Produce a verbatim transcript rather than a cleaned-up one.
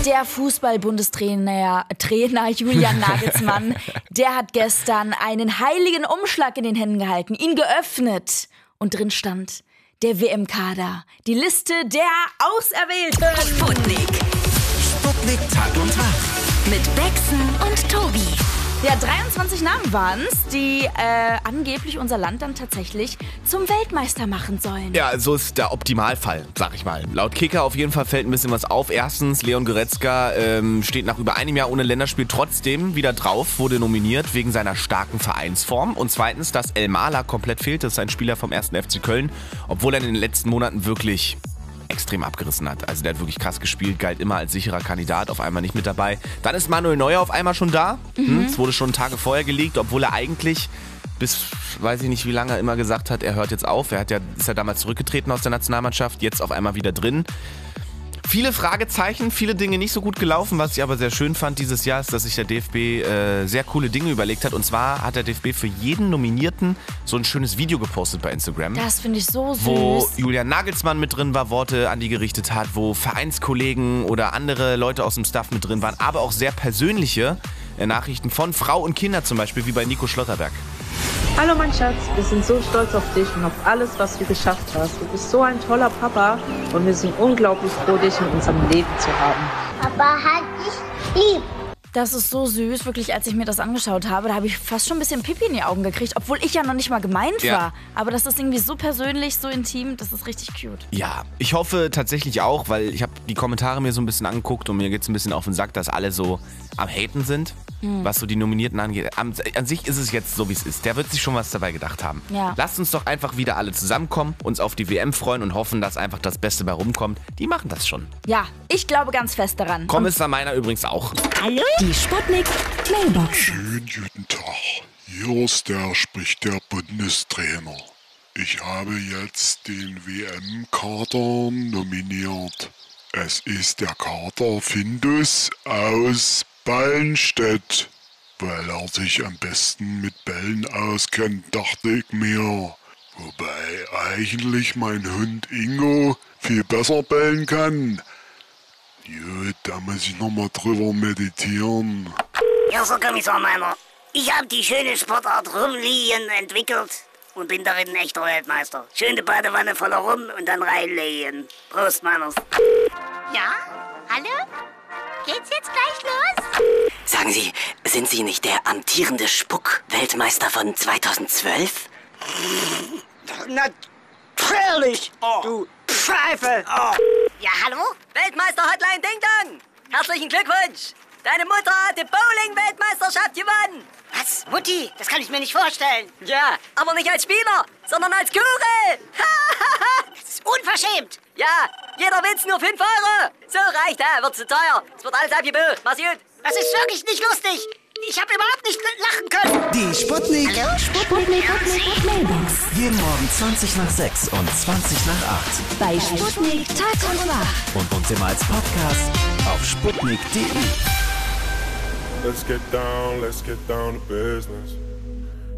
Der Fußball-Bundestrainer Trainer Julian Nagelsmann, der hat gestern einen heiligen Umschlag in den Händen gehalten, ihn geöffnet und drin stand der W M-Kader, die Liste der Auserwählten. Sputnik. Sputnik Tag und Tag. Mit Bexen und Tobi. Ja, dreiundzwanzig Namen waren es, die äh, angeblich unser Land dann tatsächlich zum Weltmeister machen sollen. Ja, so ist der Optimalfall, sag ich mal. Laut Kicker auf jeden Fall fällt ein bisschen was auf. Erstens, Leon Goretzka ähm, steht nach über einem Jahr ohne Länderspiel trotzdem wieder drauf, wurde nominiert wegen seiner starken Vereinsform. Und zweitens, dass Elmalah komplett fehlt, das ist ein Spieler vom ersten F C Köln, obwohl er in den letzten Monaten wirklich extrem abgerissen hat. Also der hat wirklich krass gespielt, galt immer als sicherer Kandidat, auf einmal nicht mit dabei. Dann ist Manuel Neuer auf einmal schon da. Mhm. Es wurde schon Tage vorher gelegt, obwohl er eigentlich bis, weiß ich nicht wie lange, immer gesagt hat, er hört jetzt auf. Er hat ja, ist ja damals zurückgetreten aus der Nationalmannschaft, jetzt auf einmal wieder drin. Viele Fragezeichen, viele Dinge nicht so gut gelaufen. Was ich aber sehr schön fand dieses Jahr ist, dass sich der D F B äh, sehr coole Dinge überlegt hat. Und zwar hat der D F B für jeden Nominierten so ein schönes Video gepostet bei Instagram. Das finde ich so süß. Wo Julian Nagelsmann mit drin war, Worte an die gerichtet hat, wo Vereinskollegen oder andere Leute aus dem Staff mit drin waren, aber auch sehr persönliche äh, Nachrichten von Frau und Kinder zum Beispiel, wie bei Nico Schlotterberg. Hallo mein Schatz, wir sind so stolz auf dich und auf alles, was du geschafft hast. Du bist so ein toller Papa und wir sind unglaublich froh, dich in unserem Leben zu haben. Papa hat dich lieb. Das ist so süß, wirklich, als ich mir das angeschaut habe, da habe ich fast schon ein bisschen Pipi in die Augen gekriegt, obwohl ich ja noch nicht mal gemeint Ja. war. Aber das ist irgendwie so persönlich, so intim, das ist richtig cute. Ja, ich hoffe tatsächlich auch, weil ich habe die Kommentare mir so ein bisschen angeguckt und mir geht's ein bisschen auf den Sack, dass alle so am Haten sind, hm. was so die Nominierten angeht. An, an sich ist es jetzt so, wie es ist. Der wird sich schon was dabei gedacht haben. Ja. Lasst uns doch einfach wieder alle zusammenkommen, uns auf die W M freuen und hoffen, dass einfach das Beste bei rumkommt. Die machen das schon. Ja, ich glaube ganz fest daran. Kommissar Meiner übrigens auch. Hallo? Die Sputnik Mailbox. Schönen guten Tag. Hier ist der, spricht der Bundestrainer. Ich habe jetzt den W M-Kader nominiert. Es ist der Kader Findus aus Ballenstedt. Weil er sich am besten mit Bällen auskennt, dachte ich mir. Wobei eigentlich mein Hund Ingo viel besser bellen kann. Gut, da muss ich nochmal drüber meditieren. Ja, so Kommissar Meiner. Ich habe die schöne Sportart Rumliegen entwickelt und bin darin ein echter Weltmeister. Schöne Badewanne voller Rum und dann reinlegen. Prost, Meiners. Ja? Hallo? Geht's jetzt gleich los? Sagen Sie, sind Sie nicht der amtierende Spuck-Weltmeister von zweitausendzwölf? Natürlich, oh. Du Pfeife. Oh. Ja, hallo? Weltmeister-Hotline Ding Dong. Herzlichen Glückwunsch. Deine Mutter hat die Bowling-Weltmeisterschaft gewonnen. Was? Mutti? Das kann ich mir nicht vorstellen. Ja, aber nicht als Spieler, sondern als Kugel. Das ist unverschämt. Ja, jeder Witz nur fünf Euro. So reicht er, wird zu teuer. Es wird alles abgebucht. Mach's gut. Das ist wirklich nicht lustig. Ich habe überhaupt nicht lachen können. Die Sputnik. Hallo? Sputnik Mailbox. Jeden Morgen zwanzig nach sechs und zwanzig nach acht. Bei Sputnik Tag und Wach. Und uns immer als Podcast auf sputnik punkt de. Let's get down, let's get down to business.